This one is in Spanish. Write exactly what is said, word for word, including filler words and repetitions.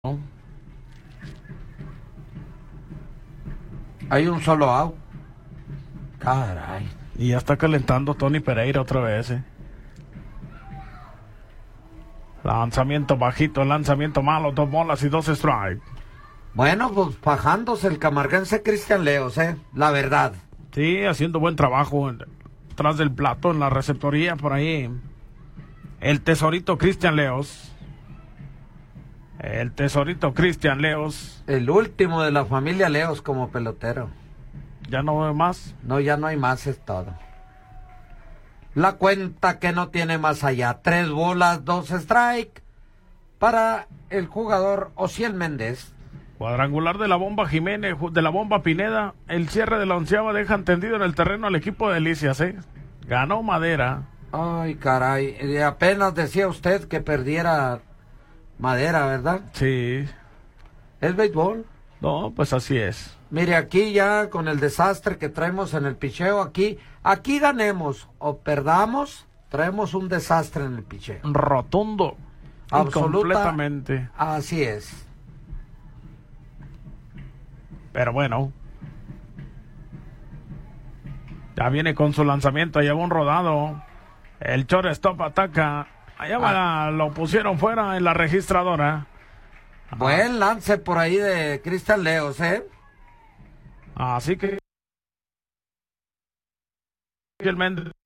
Hay un solo out. Caray. Y ya está calentando Tony Pereira otra vez. ¿eh? Lanzamiento bajito, lanzamiento malo, dos bolas y dos strikes. Bueno, pues fajándose el camarguense Cristian Leos, ¿eh? La verdad. Sí, haciendo buen trabajo tras del plato en la receptoría por ahí. El tesorito Cristian Leos. El tesorito Cristian Leos. El último de la familia Leos como pelotero. ¿Ya no veo más? No, ya no hay más, es todo. La cuenta que no tiene más allá. Tres bolas, dos strike para el jugador Ociel Méndez. Cuadrangular de la bomba Jiménez, de la bomba Pineda. El cierre de la onceava deja tendido en el terreno al equipo de Delicias, ¿eh? Ganó Madera. Ay, caray. Y apenas decía usted que perdiera Madera, ¿verdad? Sí. ¿Es béisbol? No, pues así es. Mire, aquí ya con el desastre que traemos en el picheo, aquí, aquí ganemos o perdamos, traemos un desastre en el picheo. Rotundo. Absoluta, completamente. Así es. Pero bueno. Ya viene con su lanzamiento, allá va un rodado. El shortstop ataca. Allá va, ah. Lo pusieron fuera en la registradora. Buen lance por ahí de Cristian Leos, ¿eh? Así que el Méndez